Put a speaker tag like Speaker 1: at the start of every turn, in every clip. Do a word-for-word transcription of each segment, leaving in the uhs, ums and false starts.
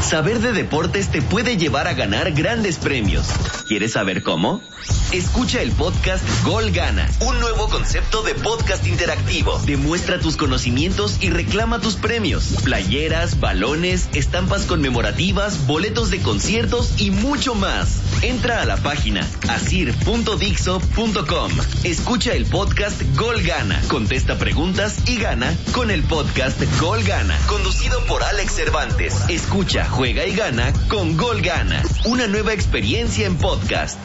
Speaker 1: Saber de deportes te puede llevar a ganar grandes premios. ¿Quieres saber cómo? Escucha el podcast Gol Gana, un nuevo concepto de podcast interactivo. Demuestra tus conocimientos y reclama tus premios. Playeras, balones, estampas conmemorativas, boletos de conciertos y mucho más. Entra a la página asir punto dixo punto com. Escucha el podcast Gol Gana. Contesta preguntas y gana con el podcast Gol Gana, conducido por Alex Cervantes. Escucha, juega y gana con Gol Gana. Una nueva experiencia en podcast.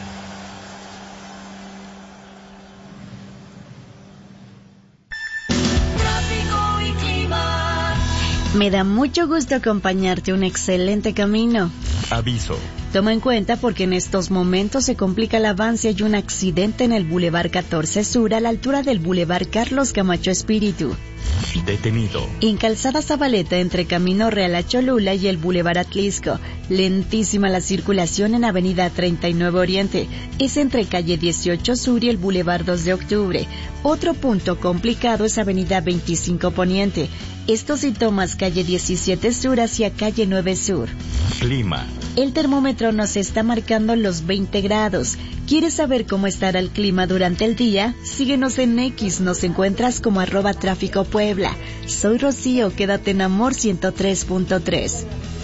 Speaker 2: Me da mucho gusto acompañarte un excelente camino.
Speaker 3: Aviso.
Speaker 2: Toma en cuenta porque en estos momentos se complica el avance. Hay un accidente en el Boulevard catorce Sur a la altura del Boulevard Carlos Camacho Espíritu.
Speaker 3: Detenido.
Speaker 2: En Calzada Zabaleta entre Camino Real a Cholula y el Boulevard Atlisco. Lentísima la circulación en Avenida treinta y nueve Oriente. Es entre Calle dieciocho Sur y el Boulevard dos de Octubre. Otro punto complicado es Avenida veinticinco Poniente. Esto si tomas Calle diecisiete Sur hacia Calle nueve Sur.
Speaker 3: Clima.
Speaker 2: El termómetro nos está marcando los veinte grados. ¿Quieres saber cómo estará el clima durante el día? Síguenos en X, nos encuentras como arroba tráfico Puebla. Soy Rocío, quédate en Amor ciento tres punto tres.